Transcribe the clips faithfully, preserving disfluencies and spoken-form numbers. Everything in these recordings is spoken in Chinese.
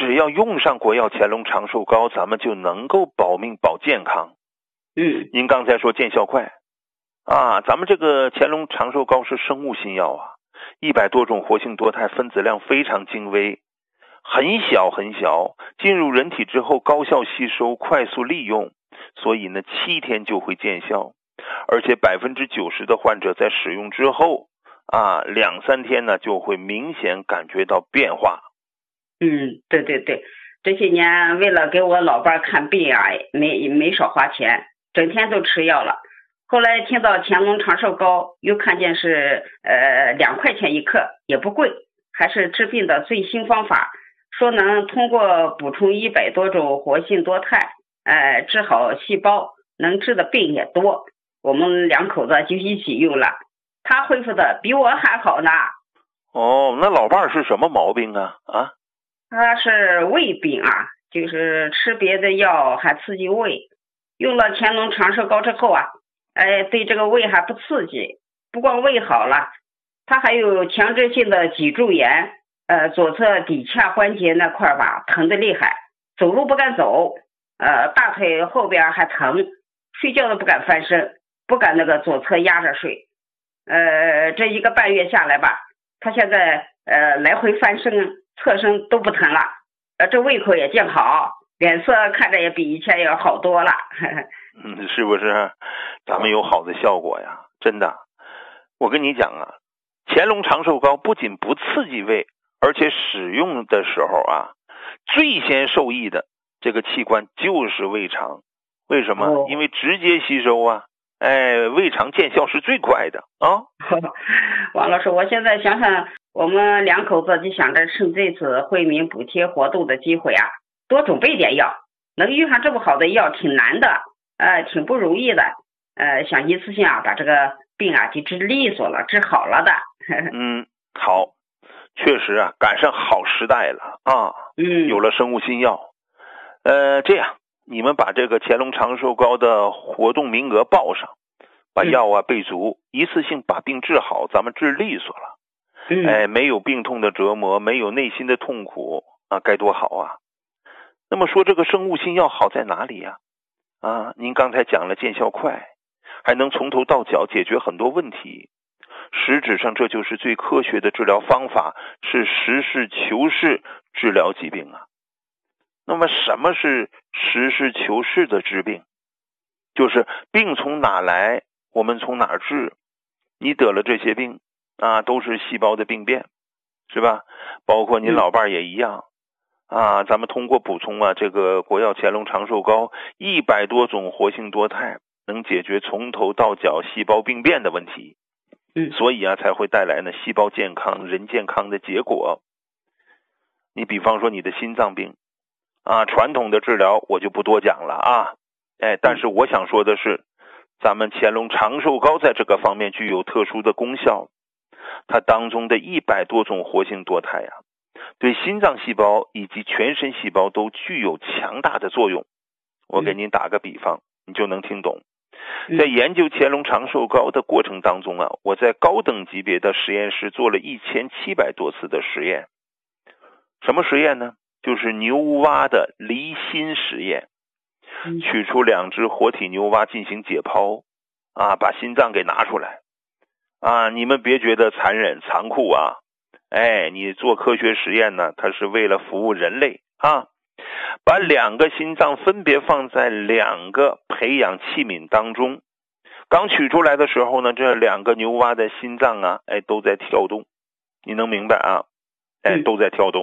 只要用上国药乾隆长寿膏，咱们就能够保命保健康。 嗯， 您刚才说见效快啊，咱们这个乾隆长寿膏是生物新药啊，一百多种活性多肽，分子量非常精微，很小很小，进入人体之后高效吸收，快速利用，所以呢七天就会见效，而且百分之九十的患者在使用之后啊，两三天呢就会明显感觉到变化。 嗯，对对对，这些年为了给我老伴看病啊，没没少花钱，整天都吃药了。后来听到乾隆长寿膏，又看见是呃两块钱一克，也不贵，还是治病的最新方法，说能通过补充一百多种活性多肽，呃治好细胞，能治的病也多。我们两口子就一起用了，他恢复的比我还好呢。 哦，那老伴儿是什么毛病啊？啊？ 他是胃病啊，就是吃别的药还刺激胃，用了乾隆长寿膏之后啊，哎，对这个胃还不刺激，不光胃好了，他还有强制性的脊柱炎，呃，左侧骶髂关节那块吧疼得厉害，走路不敢走，呃，大腿后边还疼，睡觉都不敢翻身，不敢那个左侧压着睡，呃，这一个半月下来吧，他现在呃来回翻身侧身都不疼了，呃，这胃口也见好，脸色看着也比以前要好多了。 嗯，是不是？咱们有好的效果呀，真的。我跟你讲啊，乾隆长寿膏不仅不刺激胃，而且使用的时候啊，最先受益的这个器官就是胃肠。为什么？ 哦、 因为直接吸收啊，哎，胃肠见效是最快的啊。 王老师，我现在想想，我们两口子就想着趁这次惠民补贴活动的机会啊，多准备点药。能遇上这么好的药挺难的，呃，挺不容易的。呃，想一次性啊把这个病啊就治利索了，治好了的。 嗯，好，确实啊，赶上好时代了啊。 嗯， 有了生物新药。呃，这样你们把这个乾隆长寿膏的活动名额报上，把药啊备足，一次性把病治好，咱们治利索了。 嗯， 哎，没有病痛的折磨，没有内心的痛苦啊，该多好啊！那么说这个生物新药好在哪里呀？啊，您刚才讲了见效快，还能从头到脚解决很多问题。实质上这就是最科学的治疗方法，是实事求是治疗疾病啊。那么什么是实事求是的治病？就是病从哪来，我们从哪治。你得了这些病啊，都是细胞的病变，是吧？包括您老伴也一样啊。咱们通过补充啊这个国药乾隆长寿膏，一百多种活性多肽，能解决从头到脚细胞病变的问题。 嗯， 所以啊才会带来呢细胞健康、人健康的结果。你比方说你的心脏病啊，传统的治疗我就不多讲了啊。哎，但是我想说的是，咱们乾隆长寿膏在这个方面具有特殊的功效。它当中的一百多种活性多肽啊，对心脏细胞以及全身细胞都具有强大的作用。我给您打个比方，你就能听懂。在研究乾隆长寿膏的过程当中啊，我在高等级别的实验室做了一千七百多次的实验。什么实验呢？就是牛蛙的离心实验。取出两只活体牛蛙进行解剖啊，把心脏给拿出来啊。你们别觉得残忍残酷啊，哎，你做科学实验呢，它是为了服务人类啊。把两个心脏分别放在两个培养器皿当中，刚取出来的时候呢，这两个牛蛙的心脏啊，哎，都在跳动，你能明白啊？哎，都在跳动。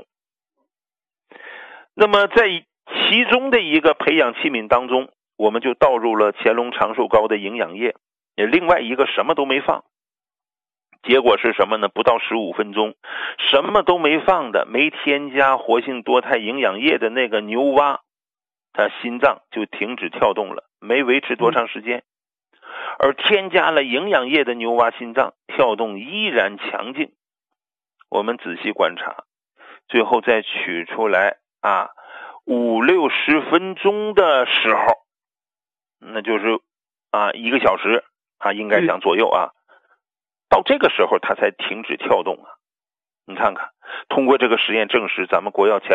那么在其中的一个培养器皿当中，我们就倒入了乾隆长寿膏的营养液，另外一个什么都没放。结果是什么呢？不到十五分钟，什么都没放的，没添加活性多肽营养液的那个牛蛙，它心脏就停止跳动了，没维持多长时间。而添加了营养液的牛蛙心脏跳动依然强劲。我们仔细观察，最后再取出来啊，五六十分钟的时候，那就是啊一个小时啊，应该讲左右啊。到这个时候它才停止跳动啊！你看看，通过这个实验证实，咱们国药前